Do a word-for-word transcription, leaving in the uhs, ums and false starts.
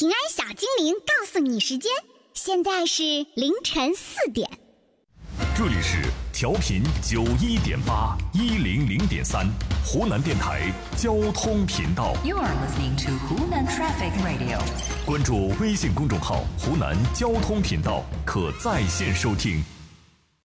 平安小精灵告诉你时间，现在是凌晨四点。 这里是调频九一点八一零零点三湖南电台交通频道。 You are listening to Hunan Traffic Radio。 关注微信公众号“湖南交通频道”，可在线收听。